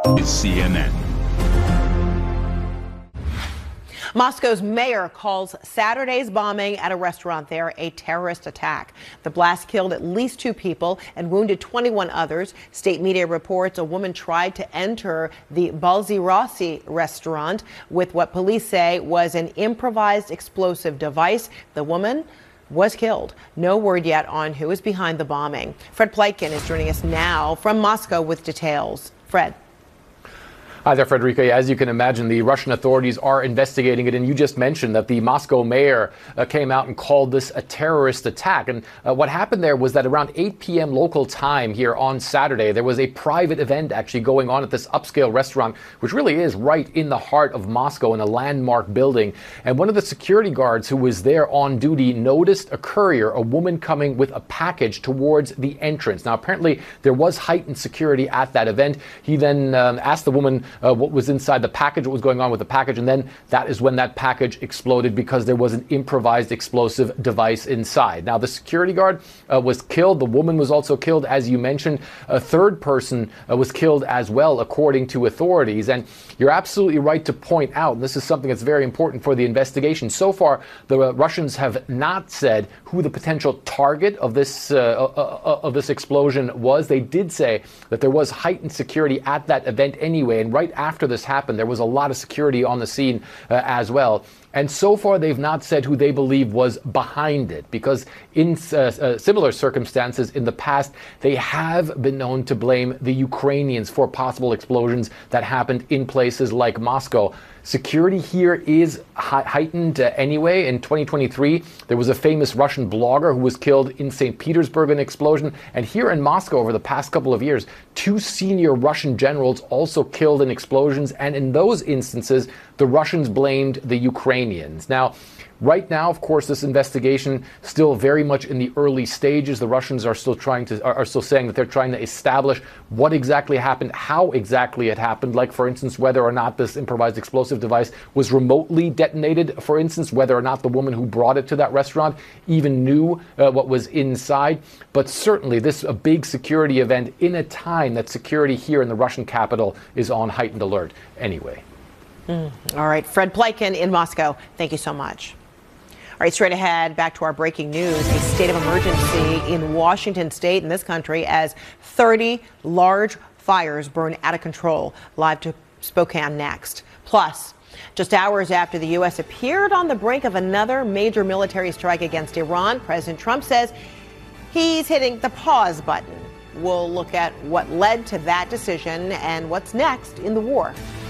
is CNN. Moscow's mayor calls Saturday's bombing at a restaurant there a terrorist attack. The blast killed at least 2 people and wounded 21 others. State media reports a woman tried to enter the Balzi Rossi restaurant with what police say was an improvised explosive device. The woman was killed. No word yet on who is behind the bombing. Fred Pleitgen is joining us now from Moscow with details. Fred. Hi there, Frederica. As you can imagine, the Russian authorities are investigating it, and you just mentioned that the Moscow mayor came out and called this a terrorist attack. And what happened there was that around 8 p.m. local time here on Saturday, there was a private event actually going on at this upscale restaurant, which really is right in the heart of Moscow in a landmark building. And one of the security guards who was there on duty noticed a courier, a woman coming with a package towards the entrance. Now, apparently, there was heightened security at that event. He then asked the woman what was inside the package, what was going on with the package, and then that is when that package exploded because there was an improvised explosive device inside. Now, the security guard was killed. The woman was also killed, as you mentioned. A third person was killed as well, according to authorities. And you're absolutely right to point out, and this is something that's very important for the investigation. So far, the Russians have not said who the potential target of this explosion was. They did say that there was heightened security at that event anyway, and right after this happened, there was a lot of security on the scene as well. And so far, they've not said who they believe was behind it, because in similar circumstances in the past, they have been known to blame the Ukrainians for possible explosions that happened in places like Moscow. Security here is heightened anyway. In 2023, there was a famous Russian blogger who was killed in St. Petersburg in an explosion. And here in Moscow, over the past couple of years, 2 senior Russian generals also killed in explosions. And in those instances, the Russians blamed the Ukrainians. Now, right now, of course, this investigation still very much in the early stages. The Russians are still saying that they're trying to establish what exactly happened, how exactly it happened, like, for instance, whether or not this improvised explosive device was remotely detonated, for instance, whether or not the woman who brought it to that restaurant even knew what was inside. But certainly this a big security event in a time that security here in the Russian capital is on heightened alert anyway. All right, Fred Pleitgen in Moscow. Thank you so much. All right, straight ahead, back to our breaking news. A state of emergency in Washington state, in this country, as 30 large fires burn out of control. Live to Spokane next. Plus, just hours after the U.S. appeared on the brink of another major military strike against Iran, President Trump says he's hitting the pause button. We'll look at what led to that decision and what's next in the war.